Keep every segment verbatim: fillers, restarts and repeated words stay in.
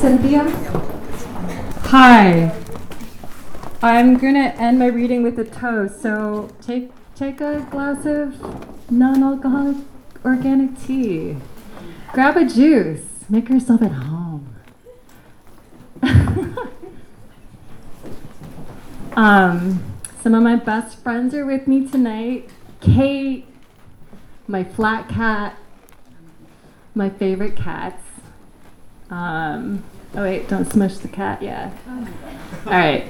Cynthia. Hi. I'm gonna end my reading with a toast, so take take a glass of non-alcoholic organic tea. Grab a juice. Make yourself at home. um, some of my best friends are with me tonight. Kate, my flat cat, my favorite cats. Um, oh wait, don't smush the cat, yeah. All right.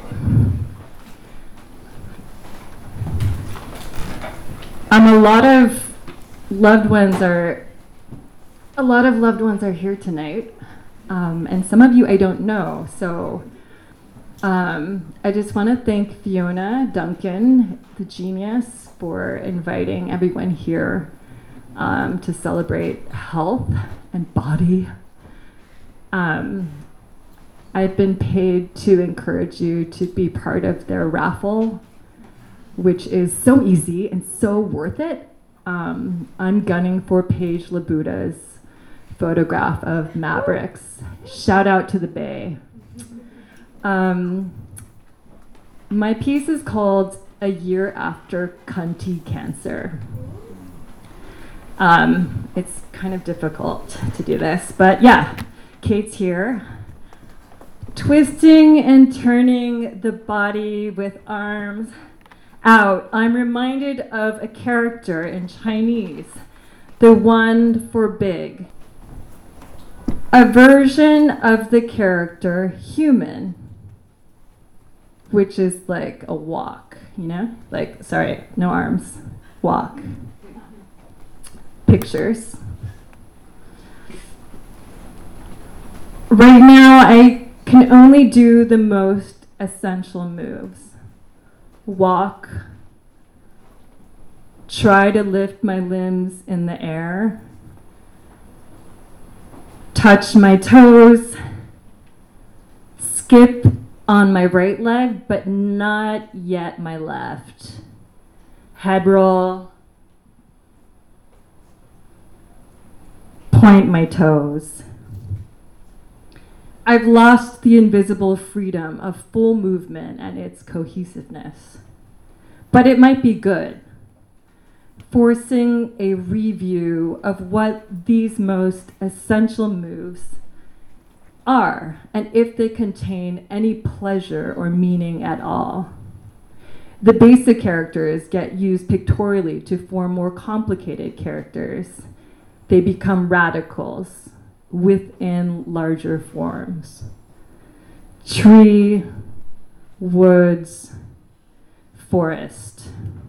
Um, a lot of loved ones are, a lot of loved ones are here tonight, um, and some of you I don't know. So um, I just want to thank Fiona Duncan, the genius, for inviting everyone here um, to celebrate health and body. Um, I've been paid to encourage you to be part of their raffle, which is so easy and so worth it. Um, I'm gunning for Paige Labuda's photograph of Mavericks. Shout out to the Bay. Um, my piece is called A Year After Cunty Cancer. Um, it's kind of difficult to do this, but yeah, Kate's here. Twisting and turning the body with arms out, I'm reminded of a character in Chinese, the one for big. A version of the character human, which is like a walk, you know? Like, sorry, no arms, walk. Pictures. Right now, I can only do the most essential moves. Walk, try to lift my limbs in the air, touch my toes, skip on my right leg, but not yet my left. Head roll, point my toes. I've lost the invisible freedom of full movement and its cohesiveness. But it might be good, forcing a review of what these most essential moves are, and if they contain any pleasure or meaning at all. The basic characters get used pictorially to form more complicated characters. They become radicals within larger forms. Tree, woods, forest.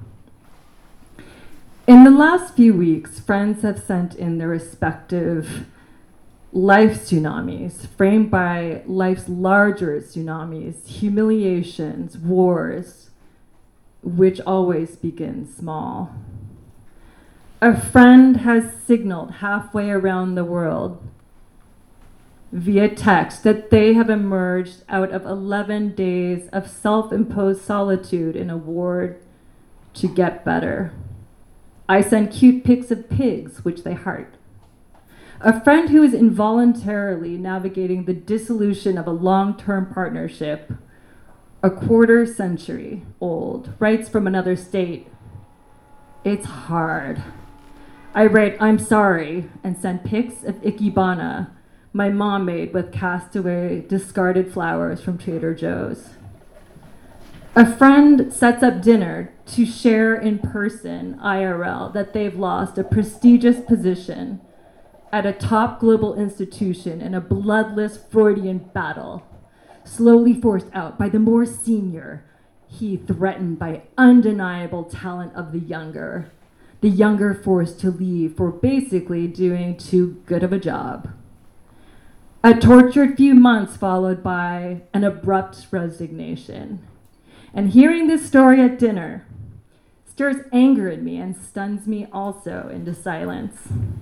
In the last few weeks, friends have sent in their respective life tsunamis, framed by life's larger tsunamis, humiliations, wars, which always begin small. A friend has signaled halfway around the world via text that they have emerged out of eleven days of self-imposed solitude in a ward to get better. I send cute pics of pigs, which they heart. A friend who is involuntarily navigating the dissolution of a long-term partnership, a quarter century old, writes from another state, "It's hard." I write, "I'm sorry," and send pics of ikebana my mom made with castaway discarded flowers from Trader Joe's. A friend sets up dinner to share in person, I R L, that they've lost a prestigious position at a top global institution in a bloodless Freudian battle, slowly forced out by the more senior, he threatened by undeniable talent of the younger, the younger forced to leave for basically doing too good of a job. A tortured few months followed by an abrupt resignation. And hearing this story at dinner stirs anger in me and stuns me also into silence.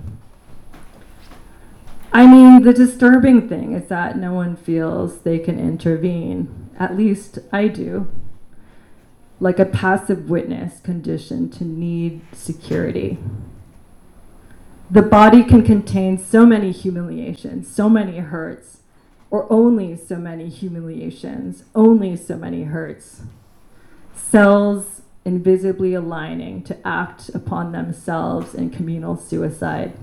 I mean, the disturbing thing is that no one feels they can intervene. At least I do. Like a passive witness conditioned to need security. The body can contain so many humiliations, so many hurts, or only so many humiliations, only so many hurts. Cells invisibly aligning to act upon themselves in communal suicide.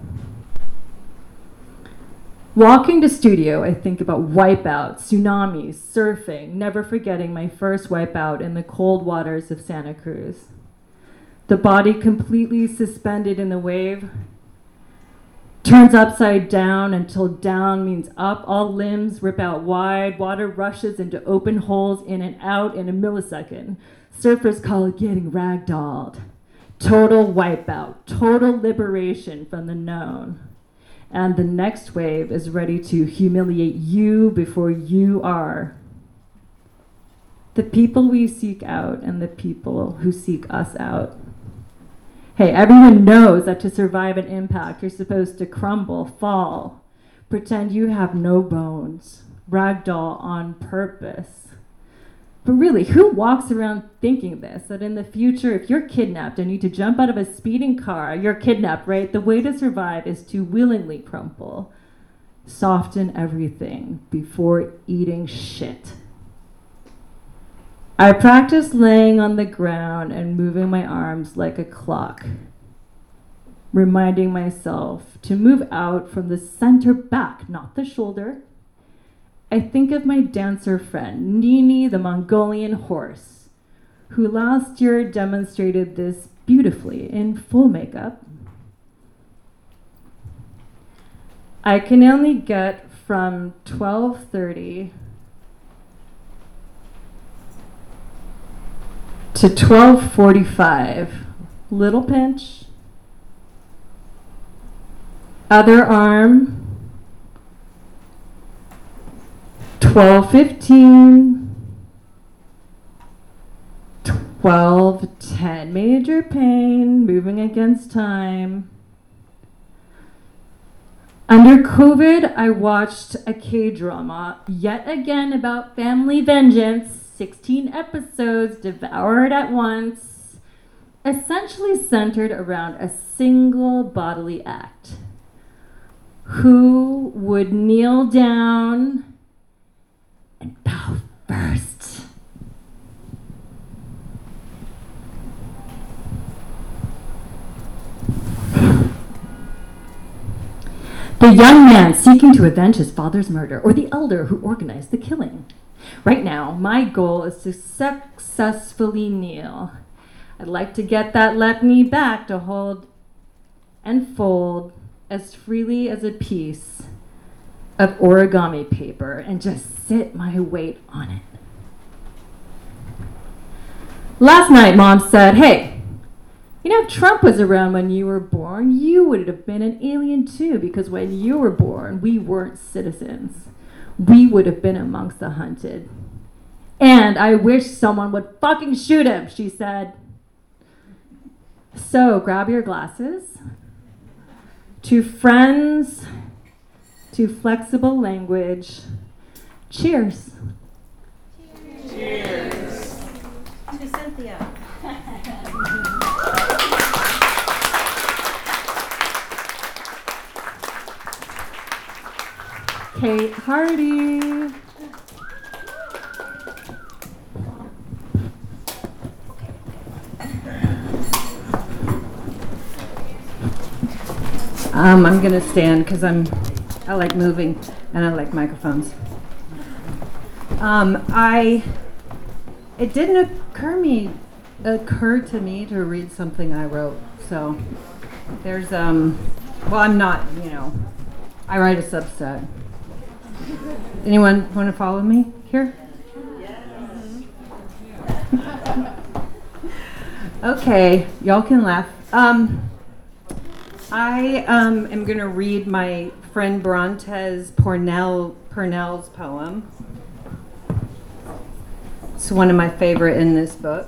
Walking to studio, I think about wipeout, tsunamis, surfing, never forgetting my first wipeout in the cold waters of Santa Cruz. The body completely suspended in the wave, turns upside down until down means up. All limbs rip out wide. Water rushes into open holes in and out in a millisecond. Surfers call it getting ragdolled. Total wipeout, total liberation from the known. And the next wave is ready to humiliate you before you are. The people we seek out and the people who seek us out. Hey, everyone knows that to survive an impact, you're supposed to crumble, fall, pretend you have no bones, ragdoll on purpose. But really, who walks around thinking this, that in the future, if you're kidnapped and need to jump out of a speeding car, you're kidnapped, right? The way to survive is to willingly crumple, soften everything before eating shit. I practice laying on the ground and moving my arms like a clock, reminding myself to move out from the center back, not the shoulder. I think of my dancer friend, Nini the Mongolian horse, who last year demonstrated this beautifully in full makeup. I can only get from twelve thirty to twelve forty-five, little pinch, other arm, twelve fifteen, twelve ten, major pain, moving against time. Under COVID, I watched a K-drama, yet again about family vengeance, sixteen episodes devoured at once, essentially centered around a single bodily act. Who would kneel down and bow first? The young man seeking to avenge his father's murder, or the elder who organized the killing. Right now, my goal is to successfully kneel. I'd like to get that left knee back to hold and fold as freely as a piece of origami paper and just sit my weight on it. Last night, Mom said, hey, you know, if Trump was around when you were born, you would have been an alien too, because when you were born, we weren't citizens. We would have been amongst the hunted. And I wish someone would fucking shoot him, she said. So grab your glasses. To friends, to flexible language. Cheers. Cheers. Cheers. To Cynthia. Kate Hardy. Um, I'm going to stand because I'm, I like moving and I like microphones. Um, I, it didn't occur me, occur to me to read something I wrote. So there's, um, well, I'm not, you know, I write a Substack. Anyone want to follow me here? Yes. Okay, y'all can laugh. Um, I um, am going to read my friend Brontes Purnell, Purnell's poem. It's one of my favorite in this book.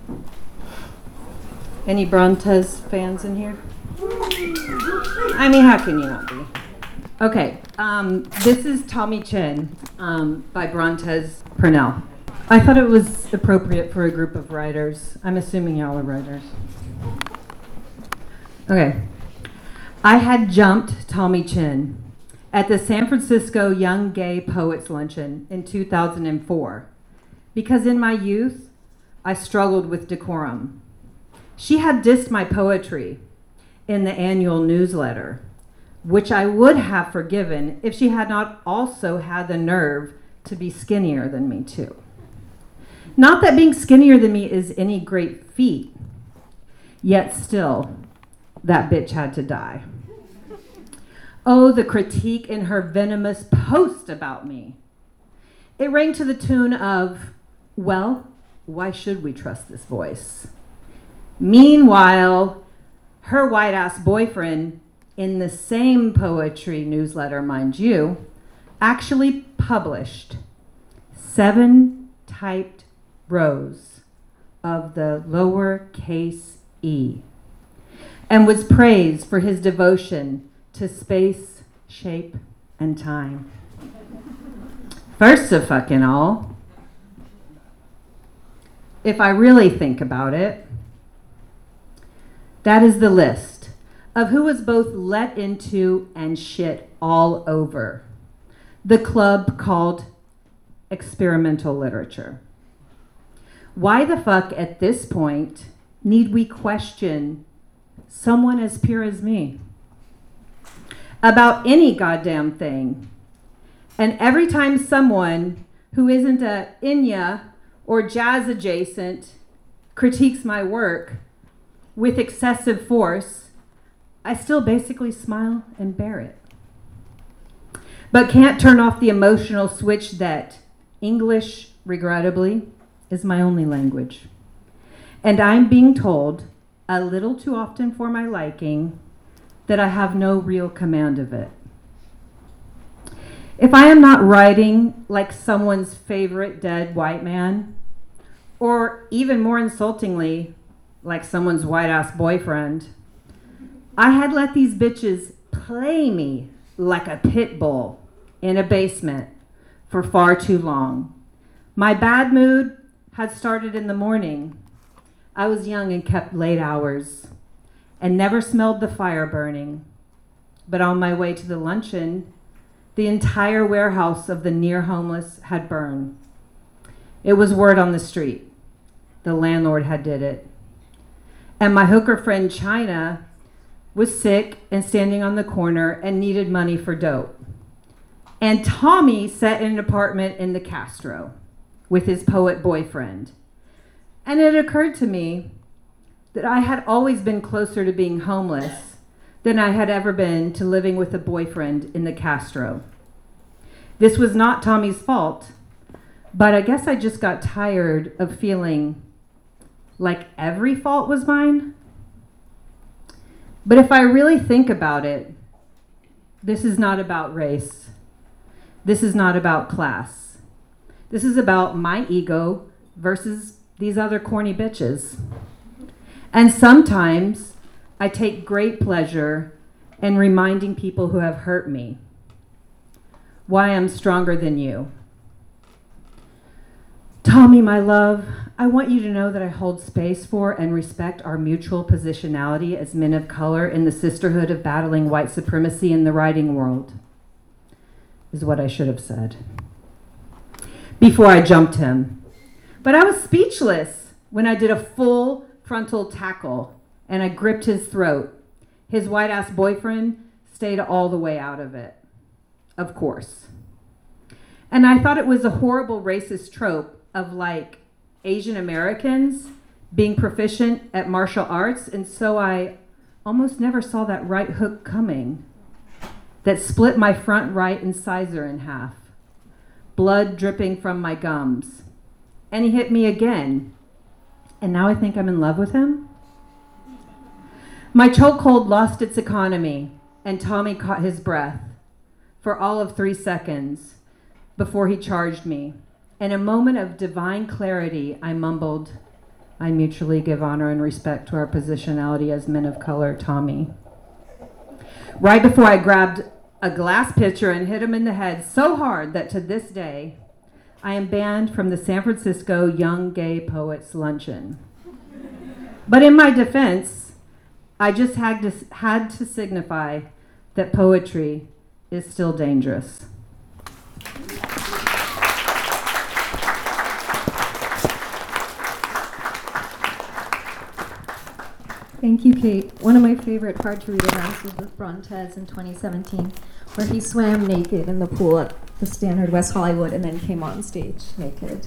Any Brontes fans in here? I mean, how can you not be? Okay, um, this is Tommy Chin um, by Brontes Purnell. I thought it was appropriate for a group of writers. I'm assuming y'all are writers. Okay. I had jumped Tommy Chin, at the San Francisco Young Gay Poets Luncheon in two thousand four, because in my youth, I struggled with decorum. She had dissed my poetry in the annual newsletter, which I would have forgiven if she had not also had the nerve to be skinnier than me too. Not that being skinnier than me is any great feat, yet still, that bitch had to die. Oh, the critique in her venomous post about me. It rang to the tune of, well, why should we trust this voice? Meanwhile, her white-ass boyfriend, in the same poetry newsletter, mind you, actually published seven typed rows of the lowercase e and was praised for his devotion to space, shape, and time. First of fucking all, if I really think about it, that is the list of who was both let into and shit all over the club called experimental literature. Why the fuck at this point need we question someone as pure as me about any goddamn thing? And every time someone who isn't a Enya or jazz adjacent critiques my work with excessive force, I still basically smile and bear it. But can't turn off the emotional switch that English, regrettably, is my only language. And I'm being told, a little too often for my liking, that I have no real command of it. If I am not writing like someone's favorite dead white man, or even more insultingly, like someone's white-ass boyfriend, I had let these bitches play me like a pit bull in a basement for far too long. My bad mood had started in the morning. I was young and kept late hours and never smelled the fire burning. But on my way to the luncheon, the entire warehouse of the near homeless had burned. It was word on the street. The landlord had did it. And my hooker friend China was sick and standing on the corner and needed money for dope. And Tommy sat in an apartment in the Castro with his poet boyfriend. And it occurred to me that I had always been closer to being homeless than I had ever been to living with a boyfriend in the Castro. This was not Tommy's fault, but I guess I just got tired of feeling like every fault was mine. But if I really think about it, this is not about race. This is not about class. This is about my ego versus these other corny bitches. And sometimes I take great pleasure in reminding people who have hurt me why I'm stronger than you. Tommy, my love, I want you to know that I hold space for and respect our mutual positionality as men of color in the sisterhood of battling white supremacy in the writing world, is what I should have said before I jumped him. But I was speechless when I did a full frontal tackle and I gripped his throat. His white-ass boyfriend stayed all the way out of it, of course. And I thought it was a horrible racist trope of like Asian Americans being proficient at martial arts, and so I almost never saw that right hook coming that split my front right incisor in half, blood dripping from my gums. And he hit me again, and now I think I'm in love with him. My chokehold lost its economy, and Tommy caught his breath for all of three seconds before he charged me. In a moment of divine clarity, I mumbled, I mutually give honor and respect to our positionality as men of color, Tommy. Right before I grabbed a glass pitcher and hit him in the head so hard that to this day, I am banned from the San Francisco Young Gay Poets Luncheon. But in my defense, I just had to, had to signify that poetry is still dangerous. Thank you, Kate. One of my favorite hard-to-read events was with Brontez in twenty seventeen, where he swam naked in the pool at the Standard West Hollywood and then came on stage naked.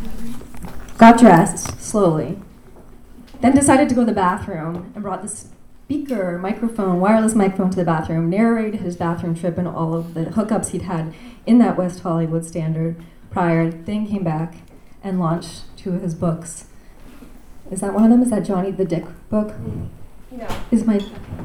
Got dressed slowly, then decided to go to the bathroom and brought this speaker, microphone, wireless microphone to the bathroom, narrated his bathroom trip and all of the hookups he'd had in that West Hollywood Standard prior, then came back and launched two of his books. Is that one of them? Is that Johnny the Dick book? No. Is my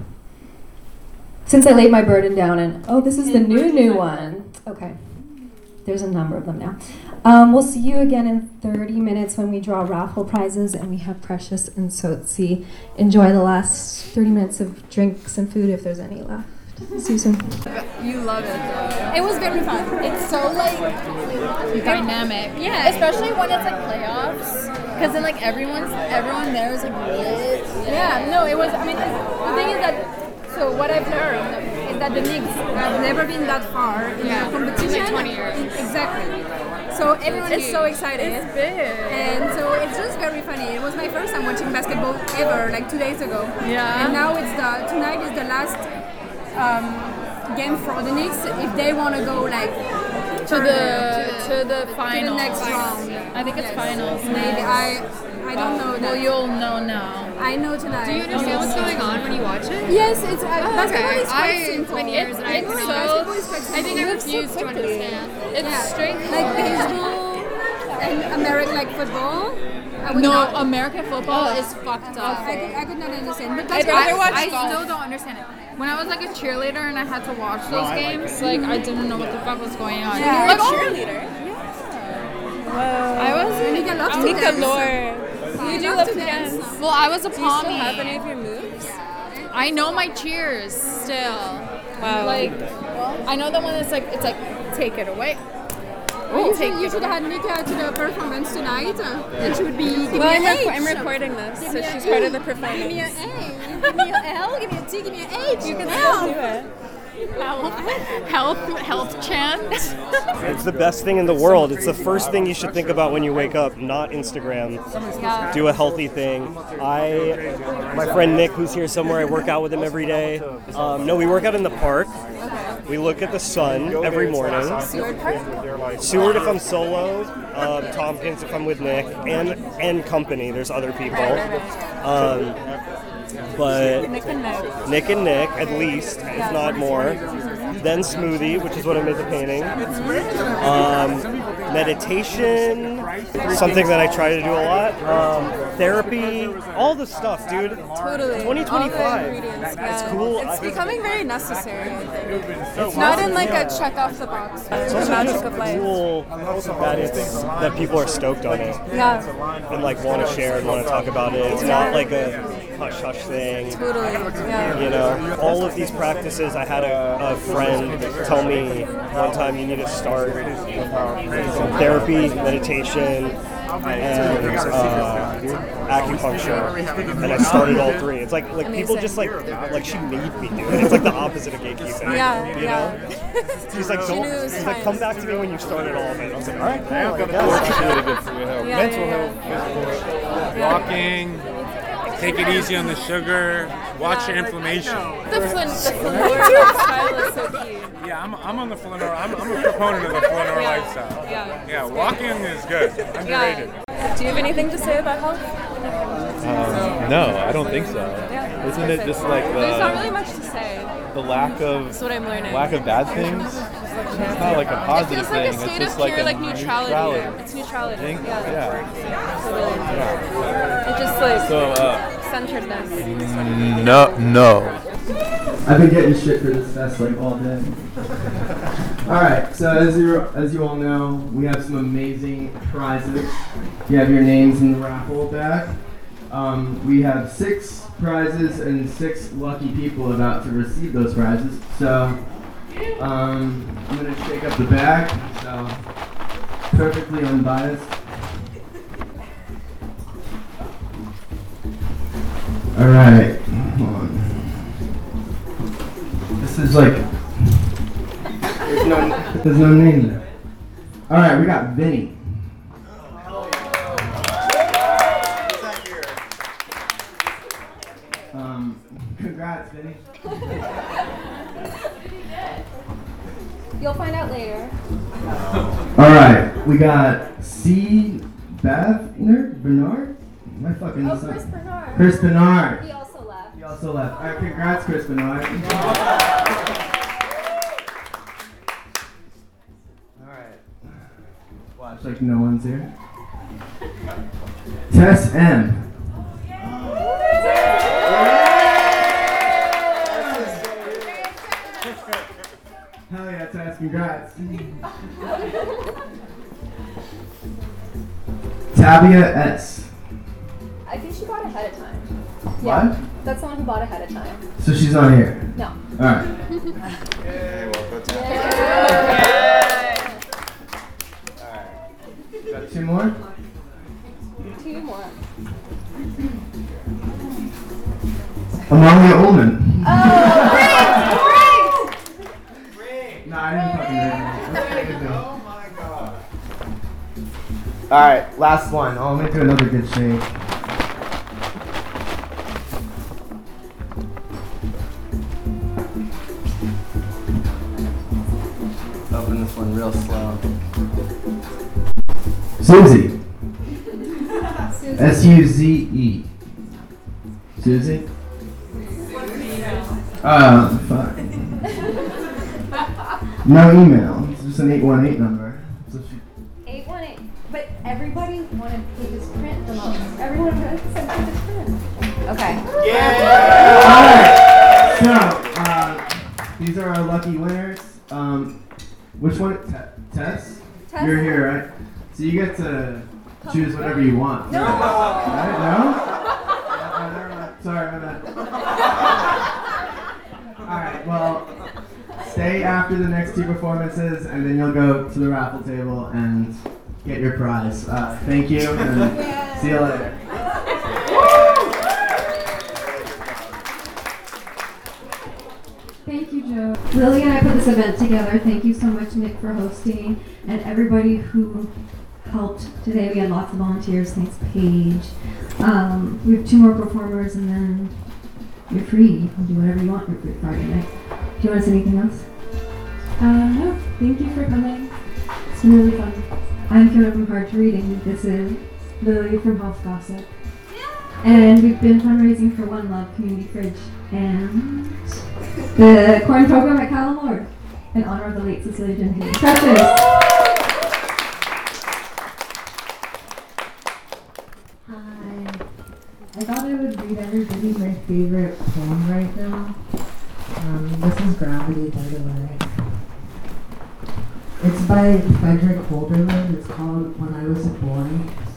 Since I Laid My Burden Down and oh, this is the new new one. Okay. There's a number of them now. Um, we'll see you again in thirty minutes when we draw raffle prizes and we have Precious and Sotsi. Enjoy the last thirty minutes of drinks and food if there's any left. See you soon. You love it though. It was very fun. It's so like dynamic. Yeah. Especially when it's like playoffs. Because then like everyone's everyone there is like lit. Yeah, no, it was I mean the thing is that so what I've learned is that the Knicks have never been that far in yeah. the competition. Like twenty years. Exactly. So everyone is so excited. It's big. And so it's just very funny. It was my first time watching basketball ever, like two days ago. Yeah. And now it's the tonight is the last um, game for the Knicks if they want to go like to the to, to the final. To the next round. I think it's yes. finals. Maybe I I don't know. Well, you'll know now. I know tonight. Do you understand what's going on when you watch it? Yes, it's uh, oh, basketball okay. is quite I, simple. Many years and I it's know so, basketball is quite simple. I think I refuse so to understand. It's yeah. straight like baseball and American like football. I would no, not, American football is fucked up. I could, I could not understand. But I'd rather watch I golf. still don't understand it. When I was like a cheerleader and I had to watch those games, like I didn't know what the fuck was going on. Yeah. Like, a cheerleader? Yeah. Whoa. I was Nika loves Nika dance. Lord. You do love to dance. Well, I was a Do you still pommy. have any of your moves? I know my cheers still. Wow. Like, I know the one that's like, it's like, take it away. Well, you, should, you should have Nika to the performance tonight, uh, and she would be giving well, me I'm, an rec- H. I'm recording this, Give so me she's an part E. of the performance. Give me an A. Give me an L. Give me a T. Give me an H. You can L. still do it. Health, health chant. It's the best thing in the world. It's the first thing you should think about when you wake up, not Instagram. Yeah. Do a healthy thing. I, my friend Nick, who's here somewhere, I work out with him every day. Um, no, we work out in the park. We look at the sun every morning. Seward Park? Seward if I'm solo, um, Tompkins if I'm with Nick, and and company. There's other people. Um, but Nick and Nick. Nick and Nick, at least, if not more. Then smoothie, which is what I made the painting. Um, meditation, something that I try to do a lot. Um, therapy, all the stuff, dude. Totally. twenty twenty-five. All the ingredients, It's yeah. cool. It's I think becoming very necessary, I think. it's Not in like a check off the box. It's The also magic just of life. cool that it's that people are stoked on it Yeah. and like want to share and want to talk about it. It's not like a hush hush thing. Totally. Yeah. You know, all of these practices. I had a, a friend tell me one time you need to start therapy, meditation, and uh, acupuncture, and I started all three. It's like like people Amazing. just like like she made me do it. It's like the opposite of gatekeeping. Yeah, you yeah. know. She's like, She don't. knew it was She's like, time. come back to me when you started all of it. I was like, all right, cool. I Sports guess. is really good for your health. Yeah, Mental yeah, health, physical. Walking, take it easy on the sugar, watch your inflammation. The Flin- the Flanora style is so key. Yeah, I'm, I'm on the Flanora. I'm, I'm a proponent of the Flanora lifestyle. Yeah. Yeah, walking is good. Underrated. Do you have anything to say about health? Um, no, I don't think so. Yeah. Isn't it just like There's not really the, much to say. the lack of That's what I'm learning. lack of bad things? It's not like a It positive feels like thing. a state It's just of like pure a like neutrality. neutrality. It's neutrality. Think? Yeah. Yeah. Totally. yeah. It just like So, uh, centeredness. no, no. I've been getting shit for this fest like all day. Alright, so as you as you all know, we have some amazing prizes. You have your names in the raffle bag. Um, we have six prizes and six lucky people about to receive those prizes. So um, I'm gonna shake up the bag. So perfectly unbiased. Alright. Hold on. This is like There's no name there. All right, we got Vinny. Um, congrats, Vinny. You'll find out later. All right, we got C. Bavner Bernard. My fucking. Oh, Chris Bernard. Chris Bernard. He also left. He also left. All right, congrats, Chris Bernard. All right. Watch like no one's here. Tess M. Hell yeah, Tess, congrats. Tabia S. I think she bought ahead of time. What? That's the one who bought ahead of time. So she's not here? No. Alright. Yay, well, go Tabia. Alright. Got two more? Two more. Amalia Ullman. Oh, great! No, I didn't fucking read it. Oh my god. Alright, last one. Oh, let me do another good shake. Open this one real slow. Susie. S U Z E. Susie? Oh, fuck. No email. It's just an eight one eight number. So she eight one eight. But everybody wanted Page's print the most. Everyone wanted said Page's print. Okay. Yeah! Alright. So, uh, these are our lucky winners. Um, which one? Te- Tess? Tess? You're here, right? So you get to choose whatever you want. No! Right? No? Oh, never mind. Sorry, my bad. Alright, well, stay after the next two performances, and then you'll go to the raffle table and get your prize. Uh, thank you, and Yay. see you later. Thank you, Joe. Lily and I put this event together. Thank you so much, Nick, for hosting, and everybody who helped today. We had lots of volunteers. Thanks, Paige. Um, we have two more performers, and then you're free. You can do whatever you want for Friday night. Do you want to say anything else? Uh, no. Thank you for coming. It's been really fun. I'm Fiona from Hard to Reading. This is Lily from Health Gossip. And we've been fundraising for One Love Community Fridge and the corn program at Callum Lord in honor of the late Cecilia Jenkins. Precious! Hi. I thought I would read everybody my favorite poem right now. Um, this is Gravity, by the way. It's by Frederick Holderlin. It's called When I Was a Boy.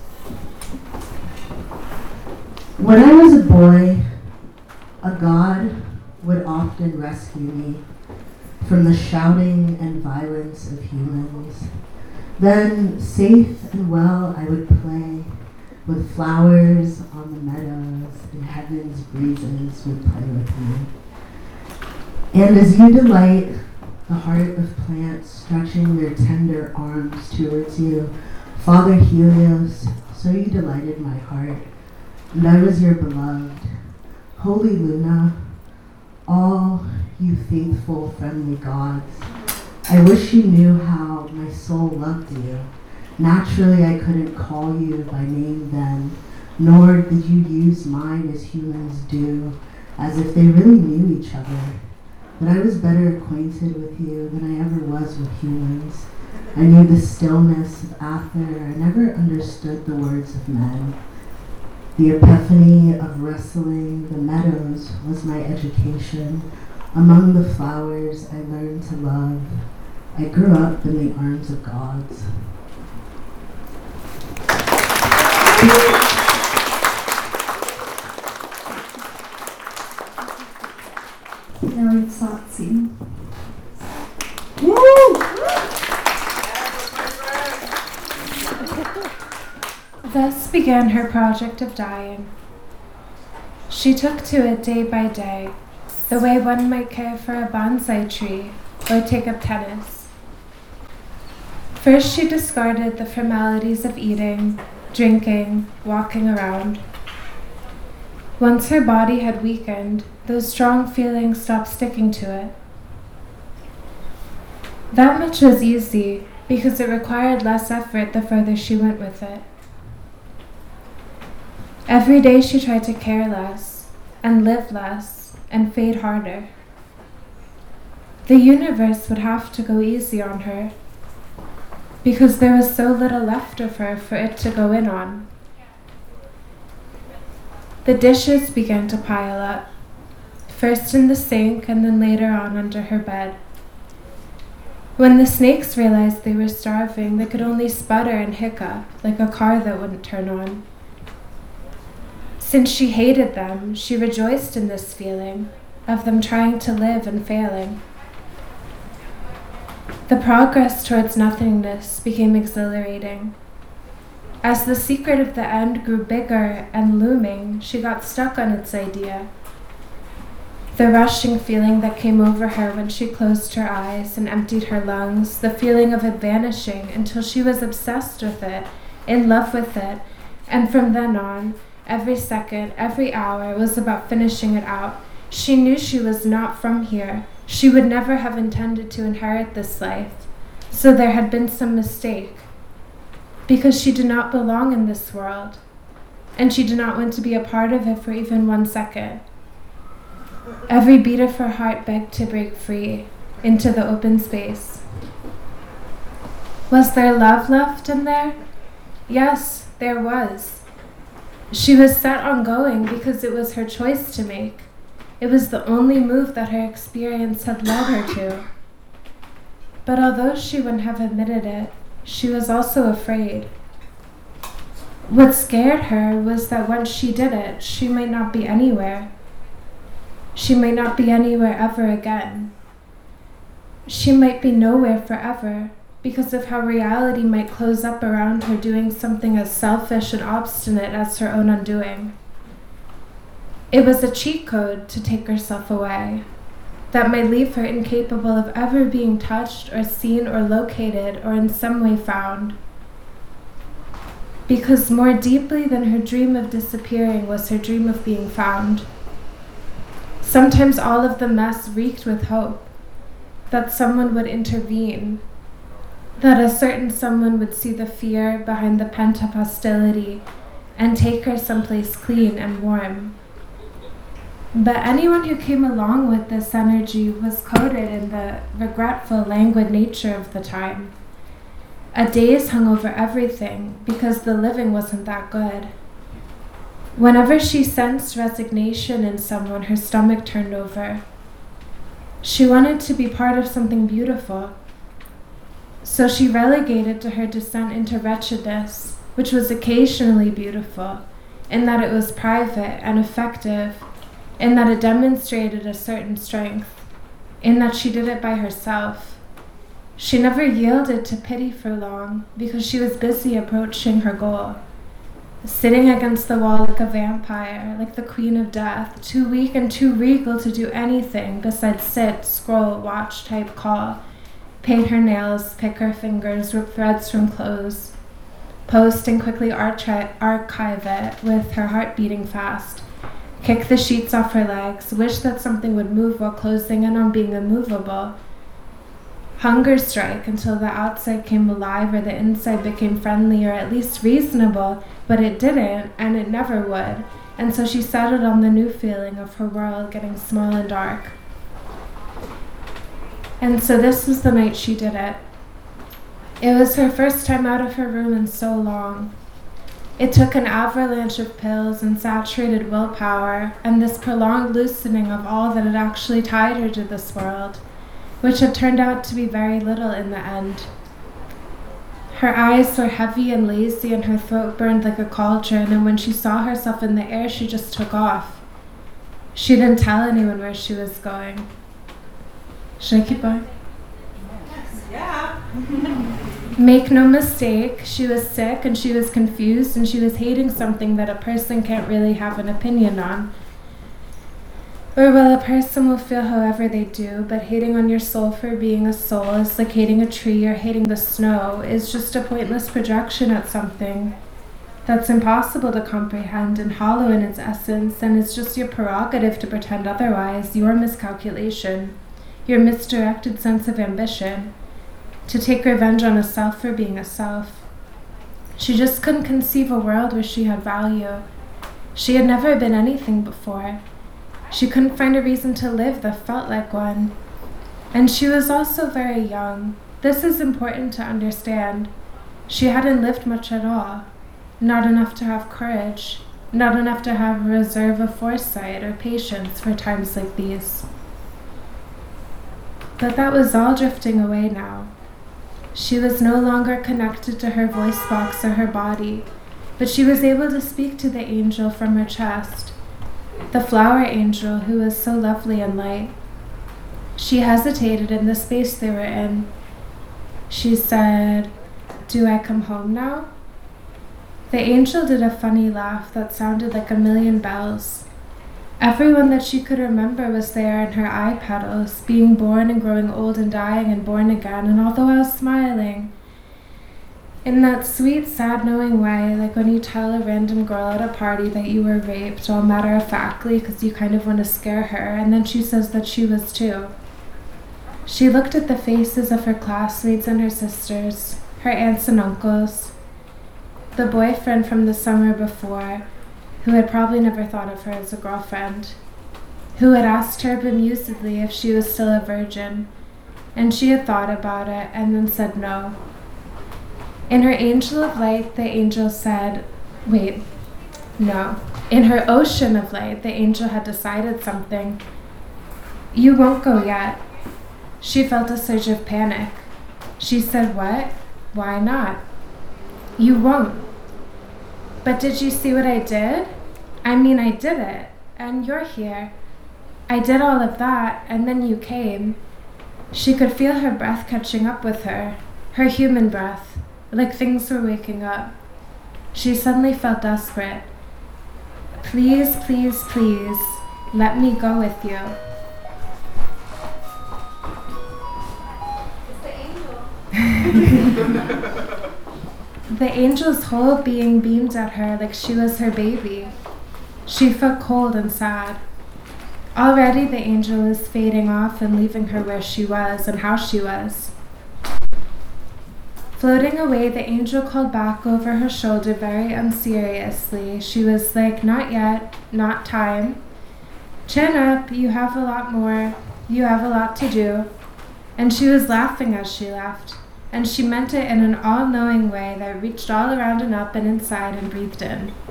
When I was a boy, a god would often rescue me from the shouting and violence of humans. Then, safe and well, I would play with flowers on the meadows, and heaven's breezes would play with me. And as you delight the heart of plants stretching their tender arms towards you, Father Helios, so you delighted my heart, and I was your beloved. Holy Luna, all you faithful, friendly gods, I wish you knew how my soul loved you. Naturally, I couldn't call you by name then, nor did you use mine as humans do, as if they really knew each other. But I was better acquainted with you than I ever was with humans. I knew the stillness of Ather. I never understood the words of men. The epiphany of wrestling the meadows was my education. Among the flowers I learned to love. I grew up in the arms of gods. Now it's Satsi. Thus began her project of dying. She took to it day by day, the way one might care for a bonsai tree or take up tennis. First, she discarded the formalities of eating, drinking, walking around. Once her body had weakened, those strong feelings stopped sticking to it. That much was easy because it required less effort the further she went with it. Every day she tried to care less and live less and fade harder. The universe would have to go easy on her because there was so little left of her for it to go in on. The dishes began to pile up, first in the sink and then later on under her bed. When the snakes realized they were starving, they could only sputter and hiccup like a car that wouldn't turn on. Since she hated them, she rejoiced in this feeling of them trying to live and failing. The progress towards nothingness became exhilarating. As the secret of the end grew bigger and looming, she got stuck on its idea. The rushing feeling that came over her when she closed her eyes and emptied her lungs, the feeling of it vanishing until she was obsessed with it, in love with it, and from then on, every second, every hour was about finishing it out. She knew she was not from here. She would never have intended to inherit this life. So there had been some mistake. Because she did not belong in this world. And she did not want to be a part of it for even one second. Every beat of her heart begged to break free into the open space. Was there love left in there? Yes, there was. She was set on going because it was her choice to make. It was the only move that her experience had led her to. But although she wouldn't have admitted it, she was also afraid. What scared her was that once she did it, she might not be anywhere. She might not be anywhere ever again. She might be nowhere forever because of how reality might close up around her doing something as selfish and obstinate as her own undoing. It was a cheat code to take herself away that might leave her incapable of ever being touched or seen or located or in some way found. Because more deeply than her dream of disappearing was her dream of being found. Sometimes all of the mess reeked with hope that someone would intervene, that a certain someone would see the fear behind the pent-up hostility and take her someplace clean and warm. But anyone who came along with this energy was coded in the regretful, languid nature of the time. A daze hung over everything because the living wasn't that good. Whenever she sensed resignation in someone, her stomach turned over. She wanted to be part of something beautiful. So she relegated to her descent into wretchedness, which was occasionally beautiful, in that it was private and effective, in that it demonstrated a certain strength, in that she did it by herself. She never yielded to pity for long because she was busy approaching her goal, sitting against the wall like a vampire, like the queen of death, too weak and too regal to do anything besides sit, scroll, watch, type, call, paint her nails, pick her fingers, rip threads from clothes, post and quickly archi- archive it with her heart beating fast, kick the sheets off her legs, wish that something would move while closing in on being immovable, hunger strike until the outside came alive or the inside became friendly or at least reasonable, but it didn't and it never would, and so she settled on the new feeling of her world getting small and dark. And so this was the night she did it. It was her first time out of her room in so long. It took an avalanche of pills and saturated willpower and this prolonged loosening of all that had actually tied her to this world, which had turned out to be very little in the end. Her eyes were heavy and lazy and her throat burned like a cauldron, and when she saw herself in the air, she just took off. She didn't tell anyone where she was going. Should I keep going? Yeah. Make no mistake, she was sick and she was confused and she was hating something that a person can't really have an opinion on. Or well, a person will feel however they do, but hating on your soul for being a soul is like hating a tree or hating the snow, is just a pointless projection at something that's impossible to comprehend and hollow in its essence, and it's just your prerogative to pretend otherwise, your miscalculation, your misdirected sense of ambition, to take revenge on a self for being a self. She just couldn't conceive a world where she had value. She had never been anything before. She couldn't find a reason to live that felt like one. And she was also very young. This is important to understand. She hadn't lived much at all. Not enough to have courage. Not enough to have a reserve of foresight or patience for times like these. But that was all drifting away now. She was no longer connected to her voice box or her body, but she was able to speak to the angel from her chest, the flower angel who was so lovely and light. She hesitated in the space they were in. She said, "Do I come home now?" The angel did a funny laugh that sounded like a million bells. Everyone that she could remember was there in her eye petals, being born and growing old and dying and born again, and all the while smiling. In that sweet, sad knowing way, like when you tell a random girl at a party that you were raped, all matter-of-factly because you kind of want to scare her, and then she says that she was too. She looked at the faces of her classmates and her sisters, her aunts and uncles, the boyfriend from the summer before, who had probably never thought of her as a girlfriend, who had asked her bemusedly if she was still a virgin, and she had thought about it and then said no. In her angel of light, the angel said, wait, no. In her ocean of light, the angel had decided something. You won't go yet. She felt a surge of panic. She said, what? Why not? You won't. But did you see what I did? I mean, I did it, and you're here. I did all of that, and then you came. She could feel her breath catching up with her, her human breath. Like things were waking up. She suddenly felt desperate. Please, please, please, let me go with you. It's the angel. The angel's whole being beamed at her like she was her baby. She felt cold and sad. Already the angel was fading off and leaving her where she was and how she was. Floating away, the angel called back over her shoulder very unseriously. She was like, not yet, not time. Chin up, you have a lot more, you have a lot to do. And she was laughing as she left, and she meant it in an all-knowing way that reached all around and up and inside and breathed in.